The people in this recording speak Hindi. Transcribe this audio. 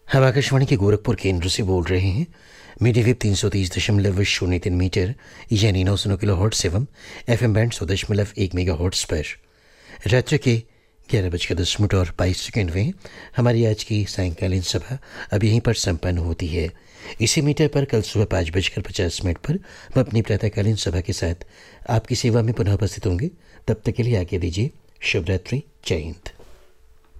हम आकाशवाणी के गोरखपुर केंद्र से बोल रहे हैं। मीडिया वेव 330.03 मीटर यानी 900 किलो हर्ट्ज एवं FM बैंड 100.1 मेगा हर्ट्ज पर रात्रि के 11:10 और 22 में हमारी आज की सायंकालीन सभा अब यहीं पर संपन्न होती है। इसी मीटर पर कल सुबह 5:50 पर हम अपनी प्रातःकालीन सभा के साथ आपकी सेवा में पुनः उपस्थित होंगे। तब तक के लिए आज्ञा दीजिए। शुभ रात्रि। जय हिंद।